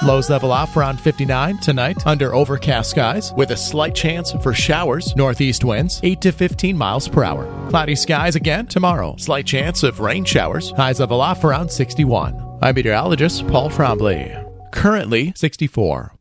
Lows level off around 59 tonight under overcast skies with a slight chance for showers. Northeast winds 8 to 15 miles per hour. Cloudy skies again tomorrow. Slight chance of rain showers. Highs level off around 61. I'm meteorologist Paul Trombley. Currently 64.